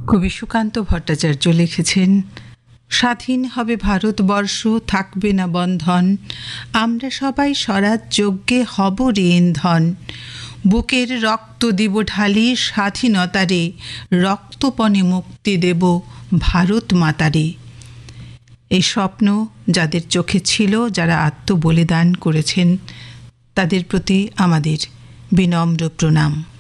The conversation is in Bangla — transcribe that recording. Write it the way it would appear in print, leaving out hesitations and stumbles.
কবি সুকান্ত ভট্টাচার্য লিখেছেন, স্বাধীন হবে ভারতবর্ষ, থাকবে না বন্ধন, আমরা সবাই স্বরাজ যজ্ঞে হব রে ইন্ধন, বুকের রক্ত দিব ঢালি স্বাধীনতারে, রক্তপণে মুক্তি দেব ভারত মাতারে। এই স্বপ্ন যাদের চোখে ছিল, যারা আত্মবলিদান করেছেন, তাদের প্রতি আমাদের বিনম্র প্রণাম।